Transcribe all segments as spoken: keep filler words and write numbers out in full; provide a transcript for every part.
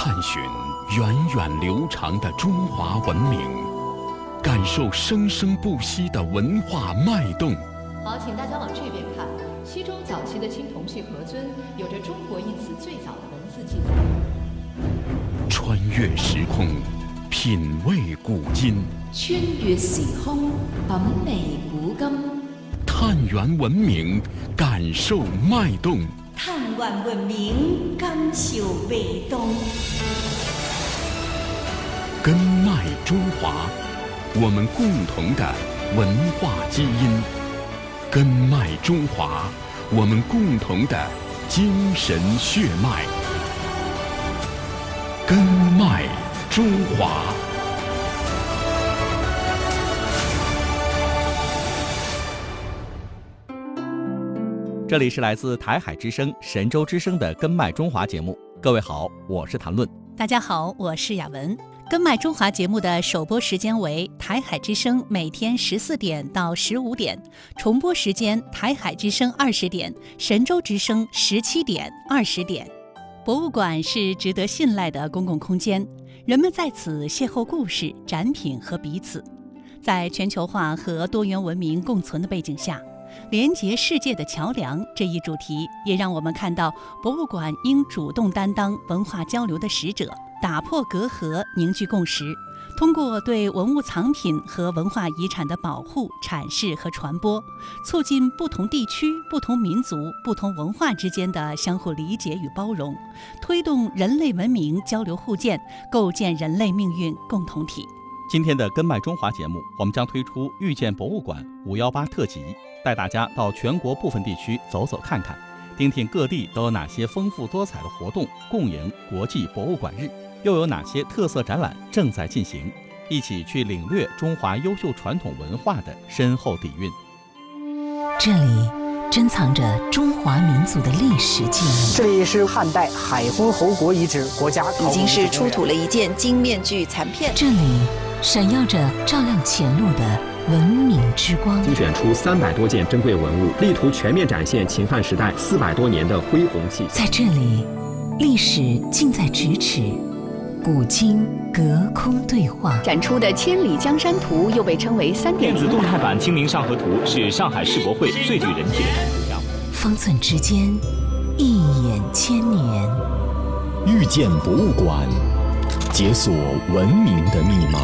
探寻源远流长的中华文明，感受生生不息的文化脉动。 好，请大家往这边看。西周早期的青铜器盒尊有着“中国”一词最早的文字记载。 穿越时空，品味古今。 穿越时空，品味古今。 探源文明，感受脉动。 探源文明，感受脉动。 根脉中华，我们共同的文化基因。根脉中华，我们共同的精神血脉。根脉中华。 这里是来自台海之声、神州之声的《根脉中华》节目。各位好，我是谭论。 大家好，我是雅文。根脉中华节目的首播时间为台海之声每天十四点到十五点，重播时间台海之声二十点，神州之声十七点、二十点。博物馆是值得信赖的公共空间，人们在此邂逅故事、展品和彼此。在全球化和多元文明共存的背景下，连结世界的桥梁这一主题，也让我们看到博物馆应主动担当文化交流的使者，打破隔阂，凝聚共识，通过对文物藏品和文化遗产的保护、阐释和传播，促进不同地区、不同民族、不同文化之间的相互理解与包容，推动人类文明交流互鉴，构建人类命运共同体。 今天的根脉中华节目，我们将推出遇见博物馆五一八特辑，带大家到全国部分地区走走看看，听听各地都有哪些丰富多彩的活动共迎国际博物馆日，又有哪些特色展览正在进行，一起去领略中华优秀传统文化的深厚底蕴。 这里珍藏着中华民族的历史记忆。 这里是汉代海昏侯国遗址国家考古已经是出土了一件金面具残片。 这里闪耀着照亮前路的文明之光， 精选出三百多件珍贵文物，力图全面展现秦汉时代四百多年的恢弘气息。 在这里，历史近在咫尺，古今隔空对话。 展出的《千里江山图》又被称为三点零电子动态版《清明上河图》是上海世博会最具人气的图标。 方寸之间，一眼千年。 遇见博物馆，解锁文明的密码。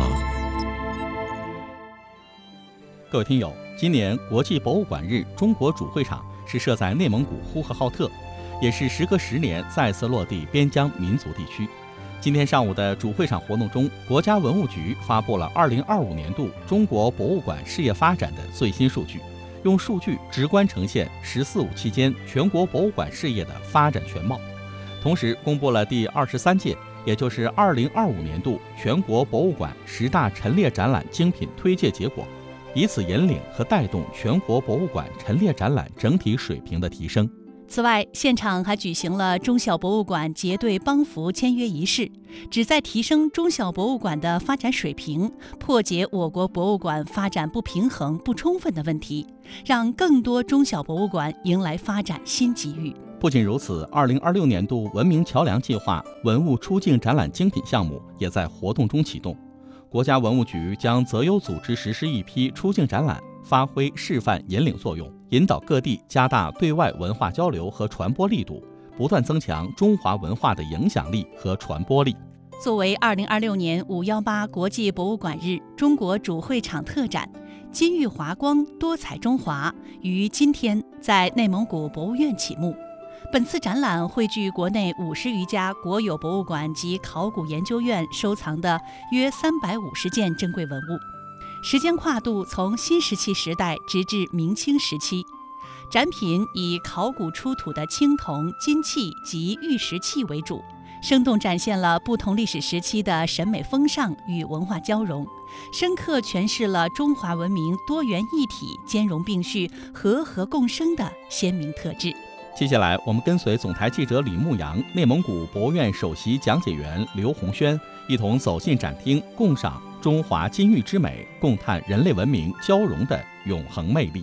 各位听友，今年国际博物馆日中国主会场是设在内蒙古呼和浩特，也是时隔十年再次落地边疆民族地区。今天上午的主会场活动中，国家文物局发布了二零二五年度中国博物馆事业发展的最新数据，用数据直观呈现“十四五”期间全国博物馆事业的发展全貌，同时公布了第二十三届，也就是二零二五年度全国博物馆十大陈列展览精品推介结果，以此引领和带动全国博物馆陈列展览整体水平的提升。 此外，现场还举行了中小博物馆结对帮扶签约仪式，旨在提升中小博物馆的发展水平，破解我国博物馆发展不平衡、不充分的问题，让更多中小博物馆迎来发展新机遇。 不仅如此，二零二六年度文明桥梁计划文物出境展览精品项目也在活动中启动。国家文物局将择优组织实施一批出境展览，发挥示范引领作用，引导各地加大对外文化交流和传播力度，不断增强中华文化的影响力和传播力。 作为二零二六年五一八国际博物馆日中国主会场特展“金玉华光，多彩中华”于今天在内蒙古博物院启幕。本次展览汇聚国内五十余家国有博物馆及考古研究院收藏的约三百五十件珍贵文物，时间跨度从新石器时代直至明清时期。展品以考古出土的青铜、金器及玉石器为主，生动展现了不同历史时期的审美风尚与文化交融，深刻诠释了中华文明多元一体、兼容并蓄、和合共生的鲜明特质。 接下来，我们跟随总台记者李牧阳、内蒙古博物院首席讲解员刘红轩一同走进展厅，共赏中华金玉之美，共探人类文明交融的永恒魅力。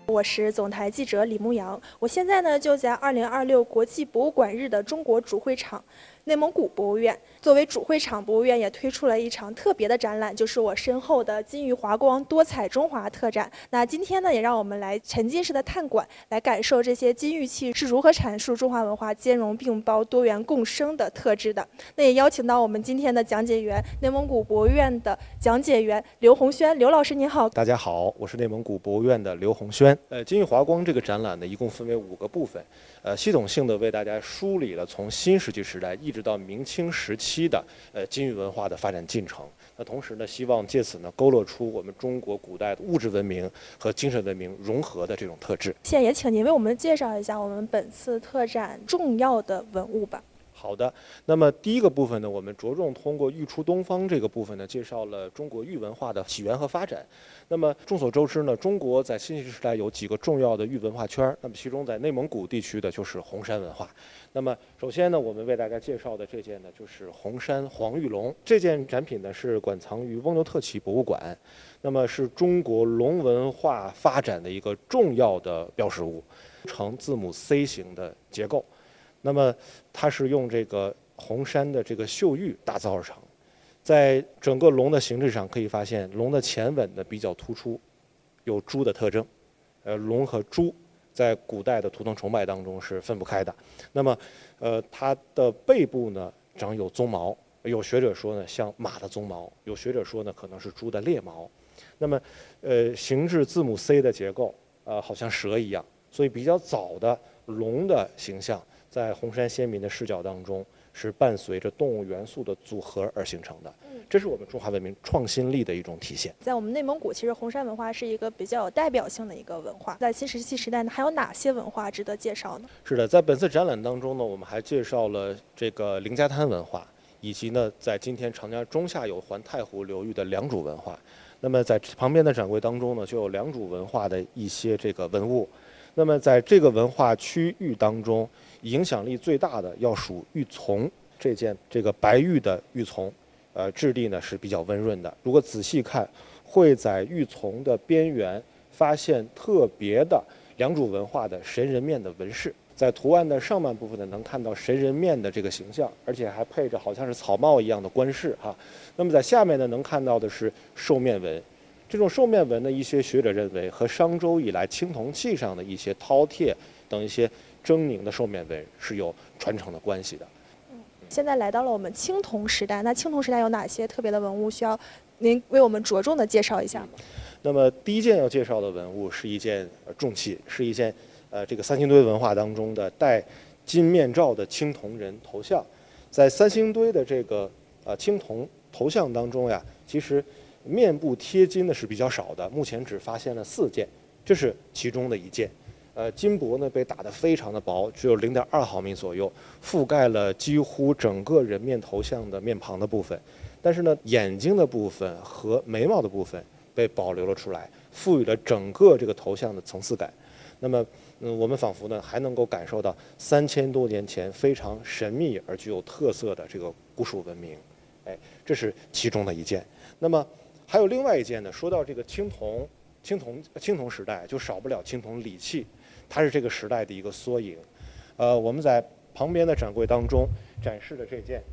我是总台记者李牧阳，我现在呢就在二零二六国际博物馆日的中国主会场内蒙古博物院。作为主会场，博物院也推出了一场特别的展览，就是我身后的金玉华光多彩中华特展。那今天呢，也让我们来沉浸式的探馆，来感受这些金玉器是如何阐述中华文化兼容并包、多元共生的特质的。那也邀请到我们今天的讲解员，内蒙古博物院的讲解员刘洪轩，刘老师您好。 大家好，我是内蒙古博物院的刘洪轩。呃，金玉华光这个展览呢，一共分为五个部分，呃，系统性的为大家梳理了从新石器时代一直到明清时期的呃金玉文化的发展进程。那同时呢，希望借此呢勾勒出我们中国古代的物质文明和精神文明融合的这种特质。 现在也请您为我们介绍一下我们本次特展重要的文物吧。 好的，那么第一个部分呢，我们着重通过玉出东方这个部分呢，介绍了中国玉文化的起源和发展。那么众所周知呢，中国在新石器时代有几个重要的玉文化圈，那么其中在内蒙古地区的就是红山文化。那么首先呢，我们为大家介绍的这件呢，就是红山黄玉龙。这件展品呢是馆藏于翁牛特旗博物馆，那么是中国龙文化发展的一个重要的标识物，呈字母 C 型的结构。那么它是用这个红山的这个绣玉打造而成，在整个龙的形制上可以发现，龙的前吻呢比较突出，有猪的特征。呃，龙和猪在古代的图腾崇拜当中是分不开的。那么，呃，它的背部呢长有鬃毛，有学者说呢像马的鬃毛，有学者说呢可能是猪的鬣毛。那么，呃，形制字母 C 的结构，呃，好像蛇一样，所以比较早的龙的形象，在红山先民的视角当中，是伴随着动物元素的组合而形成的。这是我们中华文明创新力的一种体现。 在我们内蒙古，其实红山文化是一个比较有代表性的一个文化。在新石器时代呢，还有哪些文化值得介绍呢？ 是的，在本次展览当中呢，我们还介绍了这个凌家滩文化，以及呢，在今天长江中下游环太湖流域的良渚文化。那么在旁边的展柜当中呢，就有良渚文化的一些这个文物。那么在这个文化区域当中，影响力最大的要数玉琮这件这个白玉的玉琮，呃，质地呢是比较温润的。如果仔细看，会在玉琮的边缘发现特别的良渚文化的神人面的纹饰。在图案的上半部分呢，能看到神人面的这个形象，而且还配着好像是草帽一样的冠饰哈。那么在下面呢，能看到的是兽面纹。这种兽面纹呢，一些学者认为和商周以来青铜器上的一些饕餮等一些狰狞的兽面纹是有传承的关系的。 嗯，现在来到了我们青铜时代，那青铜时代有哪些特别的文物需要您为我们着重的介绍一下吗？ 那么第一件要介绍的文物是一件重器，是一件呃这个三星堆文化当中的戴金面罩的青铜人头像。在三星堆的这个呃青铜头像当中呀，其实面部贴金的是比较少的，目前只发现了四件，这是其中的一件。呃，金箔呢被打得非常的薄，只有零点二毫米左右，覆盖了几乎整个人面头像的面庞的部分。但是呢，眼睛的部分和眉毛的部分被保留了出来，赋予了整个这个头像的层次感。那么，嗯，我们仿佛呢还能够感受到三千多年前非常神秘而具有特色的这个古蜀文明。哎，这是其中的一件。那么还有另外一件呢，说到这个青铜，青铜青铜时代就少不了青铜礼器，它是这个时代的一个缩影。呃，我们在旁边的展柜当中展示的这件